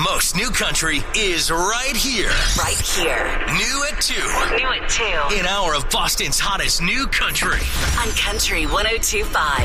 most new country is right here. Right here. New at 2. New at 2. An hour of Boston's hottest new country. On Country 102.5.